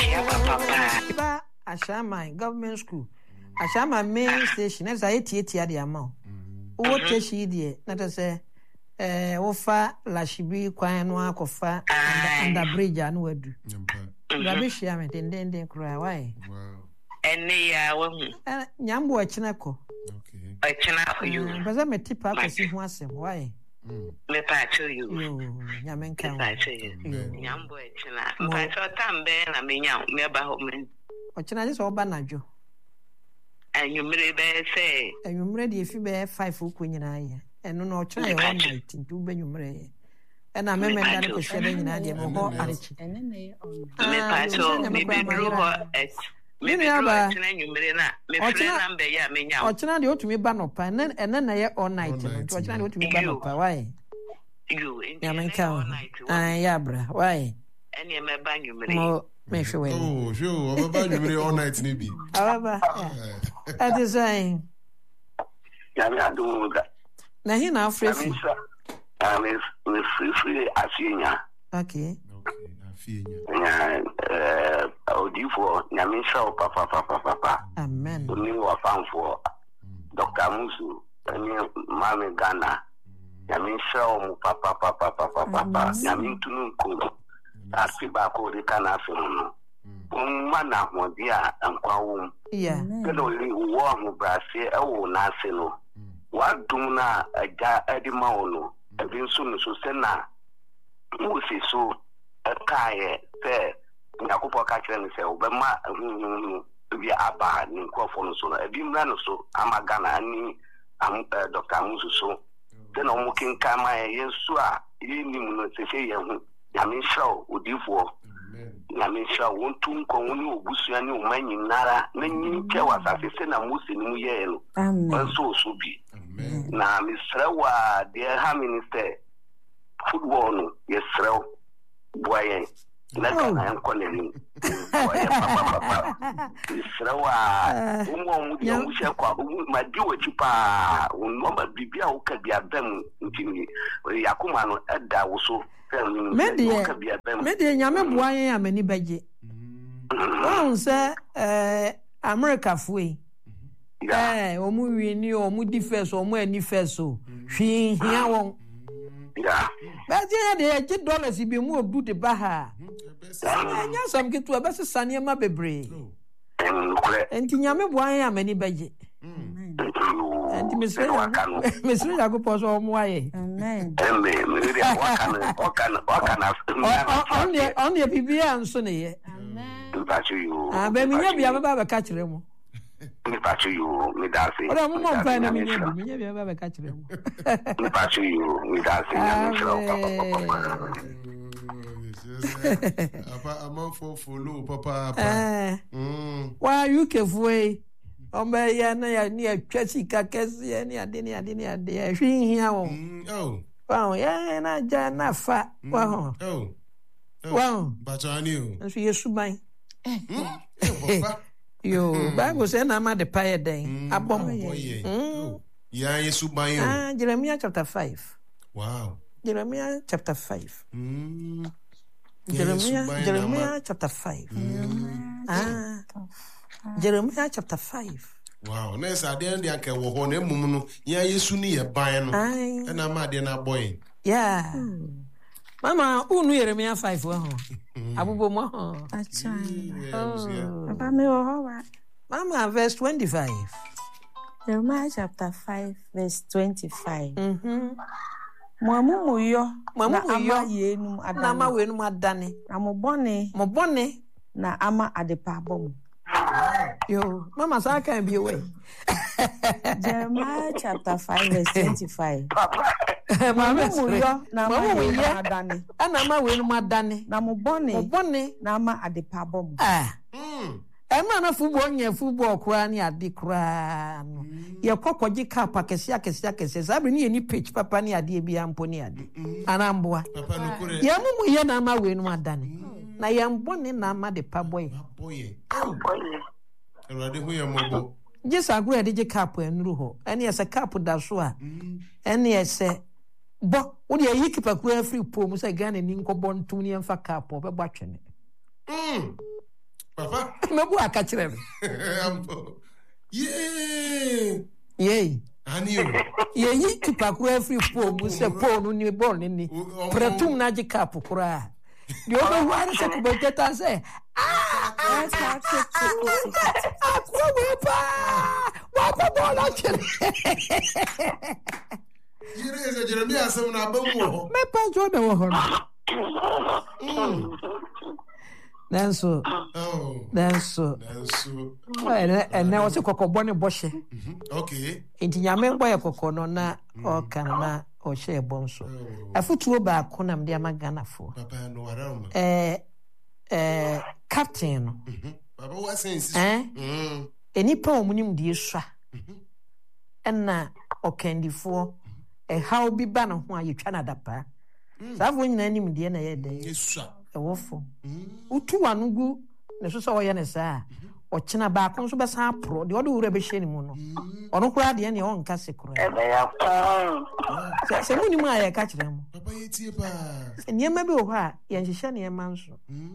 Ba Ashama government school. Ashama main station. That's a 80 the amount. What she dear? Not to say, Ofa Lashibi, Quanwa, Kofa, and the bridge, and would do. Rubbish, I mean, then cry. Why? And they are Yambo Chinako. Okay. I cannot for you. But I'm a tip up to see once. Why? Let I tell you. Yaman can I tell you. Young boy, but I saw time then. I mean, young, never home. Or China is all banajo. And you may say, and you're ready if you bear 5 foot queen in eye. And no try all night in 2 bedroom. And I remember that was shedding in idea of more attitude. And then they ought to me ban up and then I all night. To me ban up. Why? You, Yaman Yabra. Why? And you may ban you make sure. Oh, sure. I'm about you all night, maybe. However, I design. I do that. Now, he now free. I'm free as you. Okay. For Yamisha, Papa. Amen. Only were found for Dr. Musu, and Mammy Ghana. Yamisha, Papa. Yamin to Nuku. I see back all the can afternoon. Mana, my dear, and Quawum. Yeah. Only warm Brassy, oh, Nasino. What do na a ja Edimono, a Vinsum Susena? Who is so a kaye, fair. Nakupo catching say, Obama, we are bad in Quafono, a Bimrano so, Amagana, and Dr. Musu. Then I'm looking Kama, Yesua, you say, Yamisha, would you for Yamisha, won't tune Konu, Busianu, Many Nara, many Kawas, as a Sena Musin, Yale, and so be. Now, Miss Rawa, dear Ham Minister, football, yes, Raw, boy. I'm calling him. Israwa, my dear Chipa, Mama Bibia, who can be a them, Yakumano, Edda was so Media, Yaman, why am any budget? Well, sir, America free. Or movie new or moody first or more any first so. She here won't. Yeah. But yeah, the $8 he be more booty baha. And yes, I'm get to a best sunny my baby. And Tinyame, why am any budget? And Miss Rilla go pause on why. Amen. Only a PBA and Sonny. Amen. Baby, you have a catch them. You, me dancing. But I'm not fine. I mean, you have a catch them. You, me dancing. I'm on for follow, Papa. Why you can way? Oh, my, near Jessica Cassie, and I didn't dare. She here. Oh, well, yeah, and I just not fat. Well, well, but I knew. And she is to buy. You, Bible said I'm at the pie day. Yeah, yes, by Jeremiah chapter 5. Wow. Jeremiah chapter 5. Jeremiah chapter 5. Jeremiah chapter 5. Wow, next I didn't get a one mumu. Yeah, you soon near buying, and I'm at dinner boy. Yeah. Mama, who knew Jeremiah 5? Abubo, Mama, verse 25. Jeremiah chapter 5, verse 25. Mamuyo, Nama wenu madane. Mobone, na ama adepabom. Yo, Mama, so I can be away. Jeremiah chapter 5, verse 25. Mamuyo, Nama madane. Anama wenu madane. Na mobone, na ama adepabom. Emma football crying at the crown. Your cockwaji cap, a cassia, Sabrini any pitch, Papa near DB and Pony Adi. And I'm boy. Yamu Yanama win madani. Na yam bonny nama de paboy. Just agree a digit cap and ruho. And yes, a cap with Dashua. And yes, but would you keep a queer free poems again in Inco Bon Tuni and for cap or watching it? Papa. Mebu akachire me. Yay. Ani you. Ye kipa ku every po mu se po no ni ball ni. Pratum na ji cap kura. The other one say ko beta say, Wapa bola chele. Yire ese Jeremiah asem na bamu. Me pa jo de wo ho. Nanso. And now also kokobone boshe. Okay. Inti nyame boye kokko no na o kan na o share bonso. Afutuo ba ko nam de amagana fo. Papa no aram. Captain no. Papa what sense? Enipa omunim de esua. Enna okandifo how bi ba no ho ayetwa na dapa. Safo nyina nim de na ye de. Esua. Ewofo. Utu wanugu ne so so ye ne saa. Ochina ba ko so be san pro de ode wura be hye ni mu no. Ono kura de ne on ka se kura. Se mu ni mu aye ka kire mu. Papa yetie ba. Niema bi wo ha ye nhihye ne manso.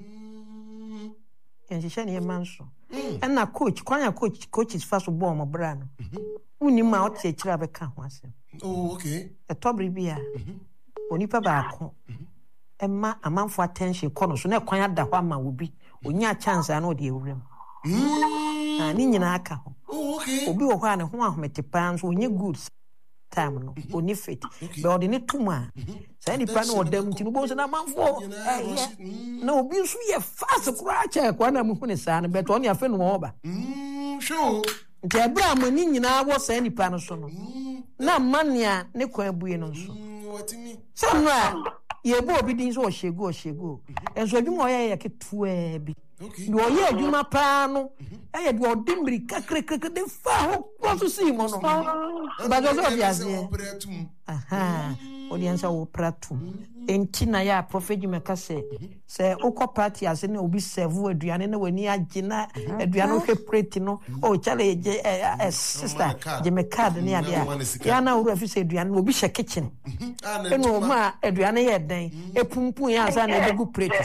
Ye nhihye ne manso. Na coach kwanya coaches faso ball mo bra no. Uni ma o tie kira be ka ho asem. Oh okay. E tobri bia. Onipa ba ko. Emma amanfo attention kono so na kwan ada ho ama wo bi. Onya chance na o de ewurem. Ni nyina aka ho. Oh okay. Obi wo ho ane ho ahomete pan so onye good time no. Oni fit. Be o de ne tuma. Say ni pan o dem ti no bo so na amanfo. Na obi nso ye fast kura cha kwa na mu hu ne sa na be to ne afa no ho ba. Sure. Nti ebra mo ni nyina wo say ni pan so no. Na mania ne kwa buye no so. Watimi. Samra ye bo obi din so o shego. Enso adwuma o ye ketua bi. Okay. Do ye adwuma pa no. E de odimbri kakrek de fa ho so si mo no. Ba do so biaze. Aha. Audience wo pratum. Enti na ya prophet Jimeka se okọ party ase na obi serve aduane na wani agina aduane hwe plate no o chale sister Jimeka de ne ade ya na wura fi se aduane obi hye kitchen eno ma aduane ye den epumpu ya asa na ebegu plate